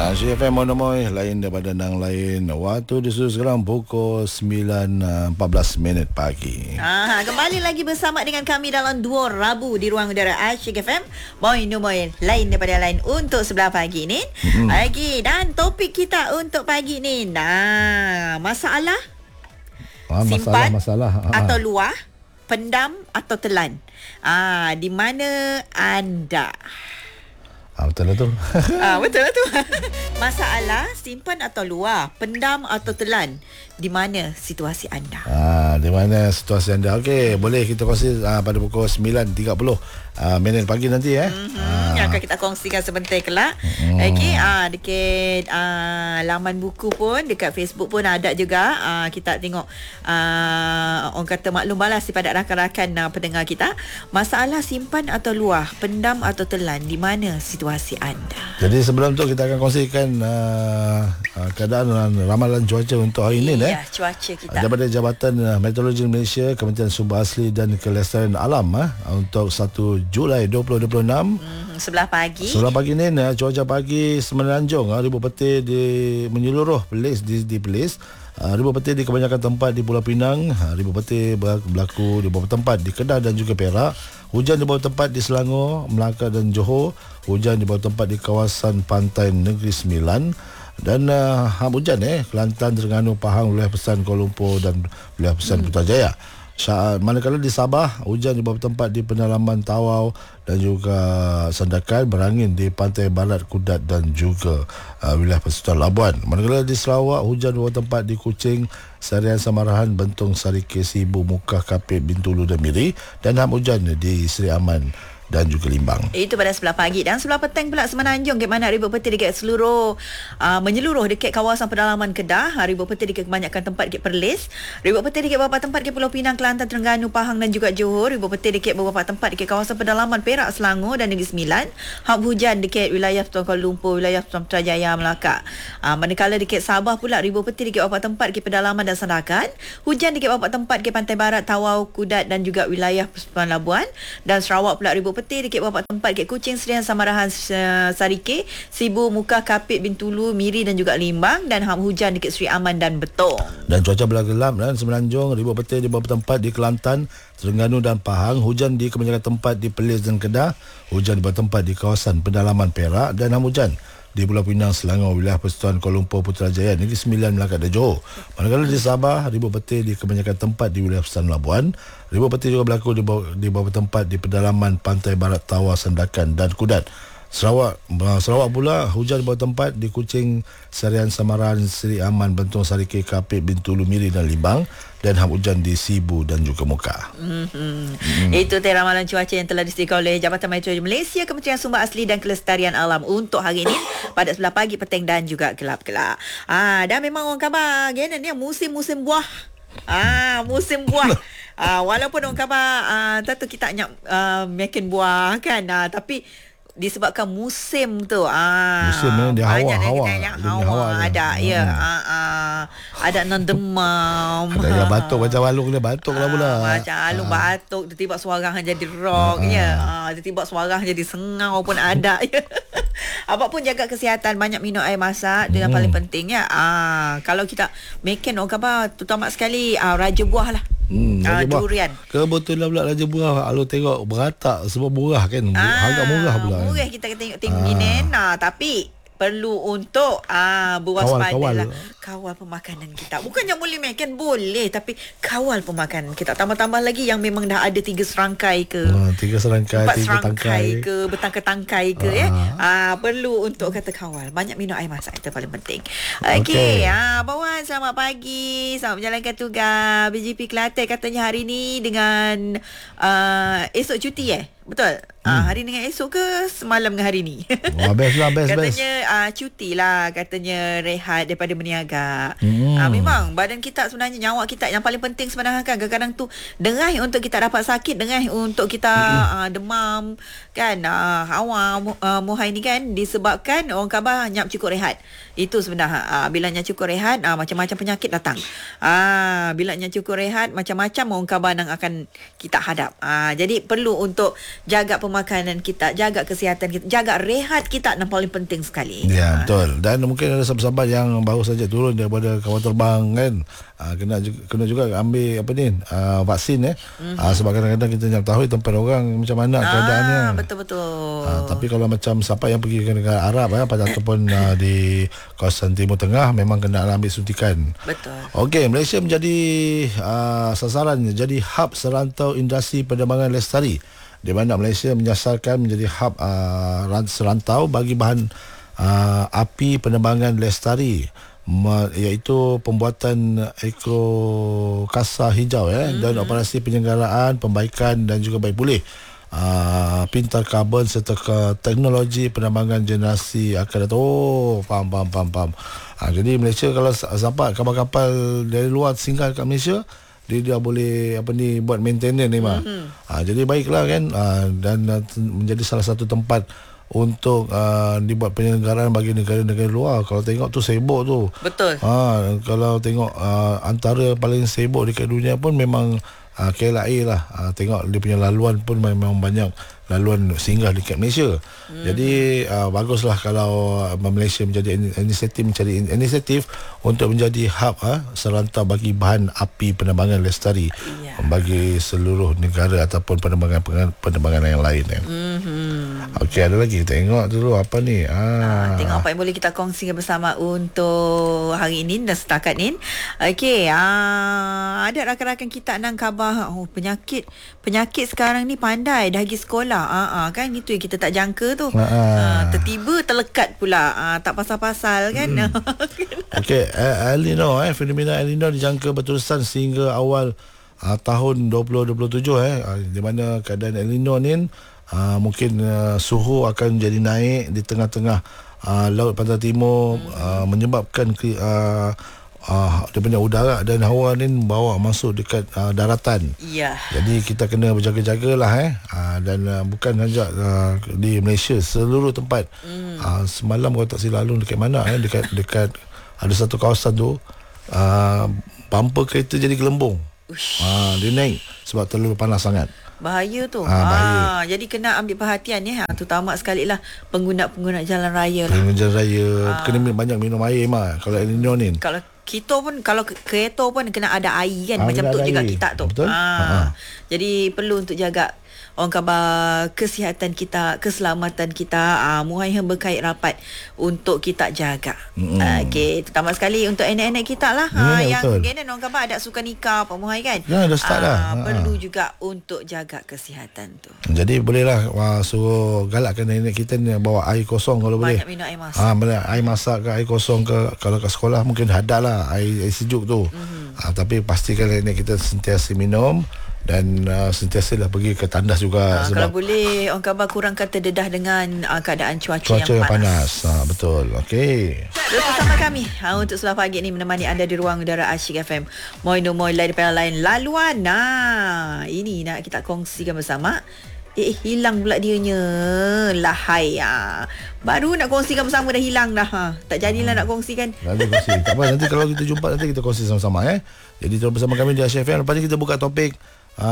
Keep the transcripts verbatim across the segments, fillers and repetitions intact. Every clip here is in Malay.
Ah, C F M Monomoy lain daripada nang lain. Waktu di studio sekarang pukul sembilan empat belas minit pagi. Ah, kembali lagi bersama dengan kami dalam Duo Rabu di ruang udara Asyik F M. Monomoy lain daripada lain untuk sebelah pagi ni. Mm-hmm. Lagi dan topik kita untuk pagi ni. Nah, masalah Ah, simpan masalah, masalah. atau luah, pendam atau telan. Ah, di mana anda? Ah, betul lah tu. Ah, betul lah tu. Masalah simpan atau luar, pendam atau telan. Di mana situasi anda? Ah, di mana situasi anda? Okey, boleh kita kongsi ah, pada pukul sembilan tiga puluh ah, minit pagi nanti eh. Mm-hmm. Ah. Akan kita kongsikan sebentar kelak. Mm. Okey, ah dekat ah, laman buku pun, dekat Facebook pun ada juga. Ah, kita tengok ah, orang kata maklum balas daripada rakan-rakan ah, pendengar kita. Masalah simpan atau luah, pendam atau telan, di mana situasi anda? Jadi sebelum tu kita akan kongsikan uh, uh, keadaan uh, ramalan cuaca untuk hari ini eh. Ya, cuaca kita. Daripada Jabatan uh, Meteorologi Malaysia, Kementerian Sumber Asli dan Kelestarian Alam uh, untuk satu Julai dua ribu dua puluh enam. Hmm, sebelah pagi. Sebelah pagi ni uh, cuaca pagi Semenanjung uh, ribu petir di menyeluruh Perlis di, di Perlis. Uh, ribu petir di kebanyakan tempat di Pulau Pinang, uh, ribu petir berlaku di beberapa tempat di Kedah dan juga Perak. Hujan di beberapa tempat di Selangor, Melaka dan Johor. Hujan di beberapa tempat di kawasan pantai Negeri Sembilan. Dan uh, hang hujan eh Kelantan, Terengganu, Pahang, wilayah pesan Kuala Lumpur dan wilayah pesan hmm. Putrajaya. Manakala di Sabah, hujan di beberapa tempat di pedalaman Tawau dan juga Sandakan, berangin di pantai barat Kudat dan juga uh, wilayah pesisir Labuan. Manakala di Sarawak, hujan di beberapa tempat di Kuching, Serian Samarahan, Bentong, Sarike, Sibu, Mukah, Kapit, Bintulu dan Miri, dan ham hujan di Seri Aman dan juga Limbang. Itu pada sebelah pagi. Dan sebelah petang pula Semenanjung, ke mana ribu petir dekat seluruh uh, menyeluruh dekat kawasan pedalaman Kedah, ribu petir dekat kebanyakan tempat dekat Perlis, ribu petir dekat beberapa tempat dekat Pulau Pinang, Kelantan, Terengganu, Pahang dan juga Johor, ribu petir dekat beberapa tempat dekat kawasan pedalaman Perak, Selangor dan Negeri Sembilan, hab hujan dekat wilayah Kuala Lumpur, wilayah Putrajaya, Melaka. Uh, manakala dekat Sabah pula, ribu petir dekat beberapa tempat dekat pedalaman dan Sandakan, hujan dekat beberapa tempat dekat pantai barat Tawau, Kudat dan juga wilayah Persepan Labuan. Dan Sarawak pula, ribu petir dekat beberapa tempat dekat Kuching, Serian Samarahan, Sarike, Sibu, Mukah, Kapit, Bintulu, Miri dan juga Limbang, dan ham hujan dekat Seri Aman dan Betong. Dan cuaca bergelap dan Semenanjung, ribu petir di beberapa tempat di Kelantan, Terengganu dan Pahang, hujan di kebanyakan tempat di Perlis dan Kedah, hujan di beberapa tempat di kawasan pedalaman Perak dan ham hujan di Pulau Pinang, Selangor, wilayah Persekutuan Kuala Lumpur, Putrajaya, Negeri Sembilan, Melaka dan Johor. Manakala di Sabah, ribu petir di kebanyakan tempat di wilayah Pesan Labuan. Ribu petir juga berlaku di, di beberapa tempat di pedalaman pantai barat Tawau, Sandakan dan Kudat. Sarawak Sarawak pula, hujan di beberapa tempat di Kuching, Serian Samaran, Seri Aman, Bentong, Sarike, Kapit, Bintulu, Miri dan Limbang, dan ham hujan di Sibu dan juga Mukah. Mm-hmm. Mm. Itu tadi ramalan cuaca yang telah disediakan oleh Jabatan Meteorologi Malaysia, Kementerian Sumber Asli dan Kelestarian Alam untuk hari ini pada sebelah pagi, petang dan juga gelap-gelap. Ah, dan memang orang khabar gini ni musim-musim buah. Ah, musim buah. Ah, walaupun orang khabar ah, tentu kita nak ah, makan buah kan, ah, tapi disebabkan musim tu ah musim ni dia hawa hawa dia hawa, hawa ada hmm. ya ah, ah, ada nan demam, ada yang batuk macam Alung dia batuk lah pula, ah, macam Alung ah. batuk tiba-tiba suara hang jadi rock ah. ya ah, tiba-tiba suara hang jadi sengau pun ada ya. Apa pun jaga kesihatan, banyak minum air masak, itu yang paling penting ya. Ah, kalau kita makan orang khabar terutama sekali ah, raja buah lah. Hmm, ah, durian. Kebetulan pula raja buah, kalau tengok beratak semua murah kan. Ah, harga murah pula. Murah kan? Kita tengok-tengok ah. gini nah, tapi perlu untuk ah berwaspada lah. Kawal pemakanan kita. Bukannya boleh makan, boleh, tapi kawal pemakanan kita. Tambah-tambah lagi yang memang dah ada tiga serangkai ke. Ah, tiga serangkai, empat tiga serangkai tangkai ke, bertangkai-tangkai ke ah. ya. Ah, perlu untuk kata kawal. Banyak minum air masak, itu paling penting. Okey, okay. ah bawan selamat pagi. Selamat menjalankan tugas. B J P Kelantan katanya hari ni dengan uh, esok cuti eh? Betul? Hmm. Ah, hari dengan esok ke semalam dengan hari ni? Wah, best lah, best, katanya best. Uh, cuti lah, katanya rehat daripada berniaga. Hmm. Uh, memang badan kita sebenarnya, nyawa kita yang paling penting sebenarnya kan. Kadang-kadang tu dengah untuk kita dapat sakit, dengah untuk kita hmm. uh, demam kan. Uh, hawa uh, muhai ni kan disebabkan orang khabar nyap cukup rehat. Itu sebenarnya uh, bila nyap cukup rehat, uh, macam-macam penyakit datang. Uh, bila nyap cukup rehat, macam-macam orang khabar yang akan kita hadap. Uh, jadi perlu untuk jaga pemakanan kita, jaga kesihatan kita, jaga rehat kita, yang paling penting sekali. Ya, betul. Dan mungkin ada sahabat-sahabat yang baru saja turun daripada kapal terbang kan. Uh, kena juga, kena juga ambil apa ni uh, vaksin eh. Mm-hmm. Uh, sebab kadang-kadang kita tak tahu tempat orang macam mana ah, keadaannya. Betul-betul. Uh, tapi kalau macam siapa yang pergi ke negara Arab eh, ataupun uh, di kawasan Timur Tengah memang kena ambil suntikan. Betul. Okey, Malaysia menjadi uh, sasaran, jadi hub serantau industri penerbangan lestari, di mana Malaysia menyasarkan menjadi hub uh, serantau bagi bahan uh, api penerbangan lestari, iaitu pembuatan ekrokasa hijau ya, mm-hmm. dan operasi penyelenggaraan, pembaikan dan juga baik pulih uh, pintar karbon serta ke teknologi penerbangan generasi akan datang. Oh, faham faham faham faham. Uh, jadi Malaysia kalau sahabat kapal-kapal dari luar singgah kat Malaysia, dia dia boleh apa ni buat maintenance ni mah. Mm-hmm. Uh, jadi baiklah kan, uh, dan uh, menjadi salah satu tempat untuk uh, dibuat penyelenggaraan bagi negara-negara luar. Kalau tengok tu sibuk tu. Betul. Ha, kalau tengok uh, antara paling sibuk dekat dunia pun memang uh, K L A lah. Uh, tengok dia punya laluan pun memang banyak laluan singgah dekat Malaysia. Hmm. Jadi uh, baguslah kalau uh, Malaysia menjadi inisiatif mencari inisiatif untuk menjadi hub uh, serantau bagi bahan api penerbangan lestari, yeah. bagi seluruh negara ataupun penerbangan penerbangan yang lain. Ya. Mm-hmm. Okey, ada lagi tengok dulu apa ni. Ah. Ah, tengok apa yang boleh kita kongsikan bersama untuk hari ini dan setakat ni. Okey, ah, ada rakan-rakan kita nang khabar oh, penyakit penyakit sekarang ni pandai dah pergi sekolah. Ah, ah, kan itu yang kita tak jangka tu. Ah, ah, tertiba terlekat pula. Ah, tak pasal-pasal kan. Hmm. Okey, El Nino eh fenomena El Nino dijangka berterusan sehingga awal uh, tahun dua ribu dua puluh tujuh eh uh, di mana keadaan El Nino ni uh, mungkin uh, suhu akan jadi naik di tengah-tengah uh, laut pantai timur, hmm. uh, menyebabkan ke, uh, Uh, daripada udara dan hawa ni bawa masuk dekat uh, daratan. Ya. Yeah. Jadi kita kena berjaga-jagalah eh. Uh, dan uh, bukan saja uh, di Malaysia, seluruh tempat. Mm. Uh, semalam kalau tak silap lalu dekat mana eh dekat dekat ada satu kawasan tu uh, bumper kereta jadi gelembung. Ah uh, dia naik sebab terlalu panas sangat. Bahaya tu. Ha, bahaya. Ha, jadi kena ambil perhatian ya. Terutama sekali lah pengguna-pengguna jalan raya lah. Pengguna jalan raya ha. Kena banyak minum air mah kalau El Nino ni. Kalau kita pun kalau kereta pun kena ada air kan, ha, macam tu juga air. Kita tu. Betul? Ha. Ha. Jadi perlu untuk jaga orang khabar kesihatan kita, keselamatan kita. Ah, Muhaihan berkait rapat untuk kita jaga. Mm-hmm. Okey, terutama sekali untuk anak-anak kita lah. Ha, yeah, yang mungkin orang khabar ada suka nikah Pak Muhai kan. Ya, dah start dah. Ah, perlu juga untuk jaga kesihatan tu. Jadi bolehlah wah, suruh galakkan nenek kita ni bawa air kosong kalau boleh. Banyak minum air masak. Ah, boleh air masak ke air kosong ke, kalau kat sekolah mungkin ada lah air, air sejuk tu. Mm-hmm. Ah, tapi pastikan nenek kita sentiasa minum dan uh, sentiasa dah pergi ke tandas juga. Ha, sebab kalau boleh orang khabar kurangkan terdedah dengan uh, keadaan cuaca, cuaca yang, yang panas. panas. Ha, betul. Okey. Terus bersama kami ha, untuk sebelah pagi ni menemani anda di ruang udara Asyik F M. Moi no moi lain daripada lain laluan. Nah, ini nak kita kongsikan bersama. Eh, hilang pula dianya. Lahai ah. Baru nak kongsikan bersama dah hilang dah. Ha. Tak jadilah hmm. nak kongsikan. Nanti kongsi. Tak apa, nanti kalau kita jumpa nanti kita kongsi sama-sama eh. Jadi terus bersama kami di Asyik F M. Lepas ni kita buka topik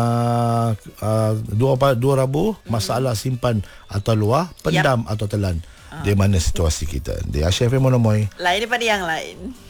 Uh, uh, dua dua Rabu, masalah simpan atau luar, pendam yep. atau telan. Uh. Di mana situasi kita di Asyik F M Monomoy. Lain daripada yang lain.